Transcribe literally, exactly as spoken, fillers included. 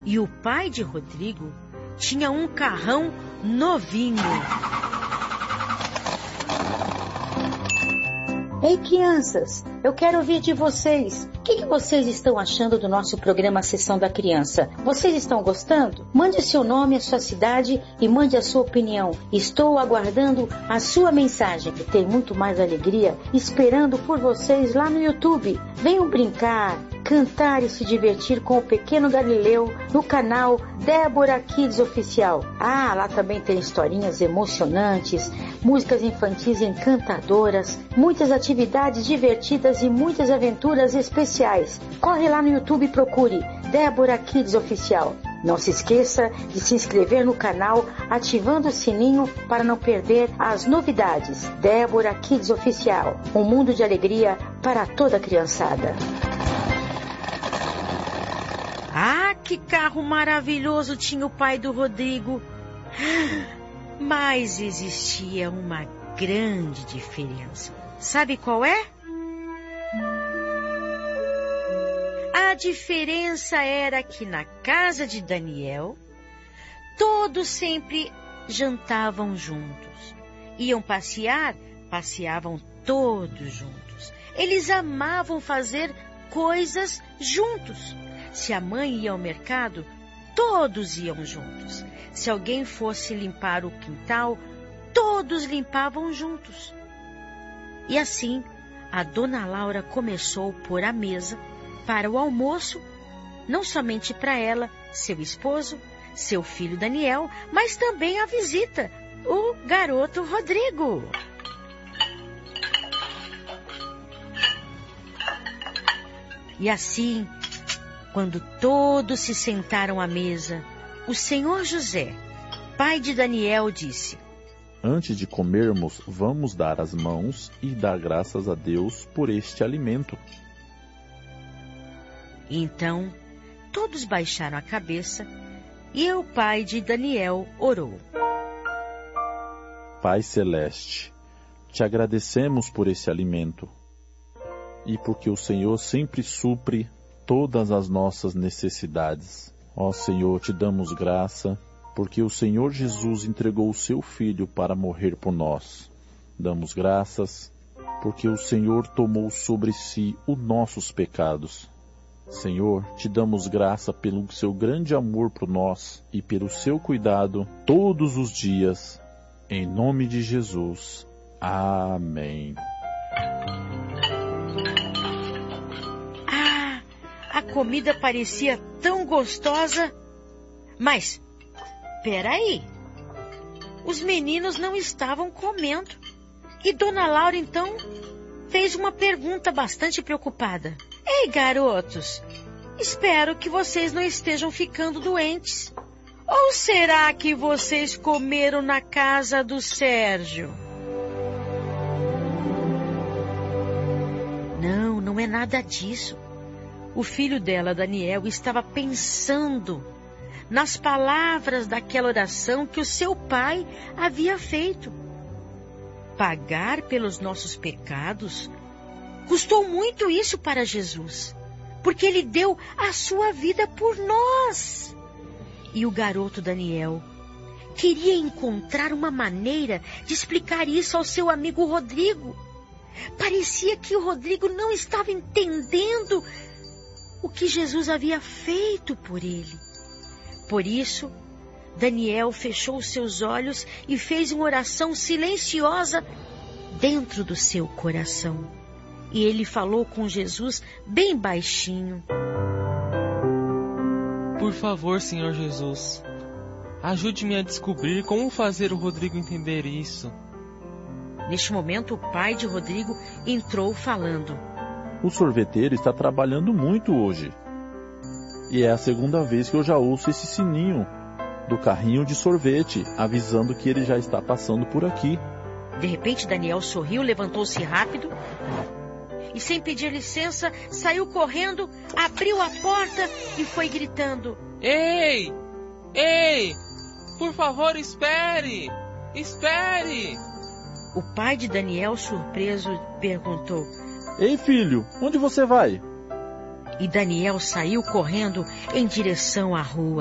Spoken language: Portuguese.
E o pai de Rodrigo tinha um carrão novinho. Ei, crianças, eu quero ouvir de vocês. O que, que vocês estão achando do nosso programa Sessão da Criança? Vocês estão gostando? Mande seu nome, a sua cidade e mande a sua opinião. Estou aguardando a sua mensagem. E tem muito mais alegria esperando por vocês lá no YouTube. Venham brincar, cantar e se divertir com o pequeno Galileu no canal Débora Kids Oficial. Ah, lá também tem historinhas emocionantes, músicas infantis encantadoras, muitas atividades divertidas e muitas aventuras especiais. Corre lá no YouTube e procure Débora Kids Oficial. Não se esqueça de se inscrever no canal, ativando o sininho para não perder as novidades. Débora Kids Oficial, um mundo de alegria para toda a criançada. Ah, que carro maravilhoso tinha o pai do Rodrigo. Mas existia uma grande diferença. Sabe qual é? A diferença era que na casa de Daniel, todos sempre jantavam juntos. Iam passear, passeavam todos juntos. Eles amavam fazer coisas juntos. Se a mãe ia ao mercado, todos iam juntos. Se alguém fosse limpar o quintal, todos limpavam juntos. E assim, a dona Laura começou a pôr a mesa para o almoço, não somente para ela, seu esposo, seu filho Daniel, mas também a visita, o garoto Rodrigo. E assim, quando todos se sentaram à mesa, o senhor José, pai de Daniel, disse: Antes de comermos, vamos dar as mãos e dar graças a Deus por este alimento. Então, todos baixaram a cabeça e o pai de Daniel orou. Pai Celeste, te agradecemos por esse alimento e porque o Senhor sempre supre todas as nossas necessidades. Ó Senhor, te damos graça, porque o Senhor Jesus entregou o seu Filho para morrer por nós. Damos graças, porque o Senhor tomou sobre si os nossos pecados. Senhor, te damos graça pelo seu grande amor por nós e pelo seu cuidado todos os dias. Em nome de Jesus. Amém. A comida parecia tão gostosa, mas, peraí, os meninos não estavam comendo. E Dona Laura, então, fez uma pergunta bastante preocupada. Ei, garotos, espero que vocês não estejam ficando doentes. Ou será que vocês comeram na casa do Sérgio? Não, não é nada disso. O filho dela, Daniel, estava pensando nas palavras daquela oração que o seu pai havia feito. Pagar pelos nossos pecados custou muito isso para Jesus, porque ele deu a sua vida por nós. E o garoto Daniel queria encontrar uma maneira de explicar isso ao seu amigo Rodrigo. Parecia que o Rodrigo não estava entendendo o que Jesus havia feito por ele. Por isso, Daniel fechou os seus olhos e fez uma oração silenciosa dentro do seu coração. E ele falou com Jesus bem baixinho. Por favor, Senhor Jesus, ajude-me a descobrir como fazer o Rodrigo entender isso. Neste momento, o pai de Rodrigo entrou falando. O sorveteiro está trabalhando muito hoje. E é a segunda vez que eu já ouço esse sininho do carrinho de sorvete, avisando que ele já está passando por aqui. De repente, Daniel sorriu, levantou-se rápido e, sem pedir licença, saiu correndo, abriu a porta e foi gritando. Ei! Ei! Por favor, espere! Espere! O pai de Daniel, surpreso, perguntou. Ei, filho, onde você vai? e Daniel saiu correndo em direção à rua.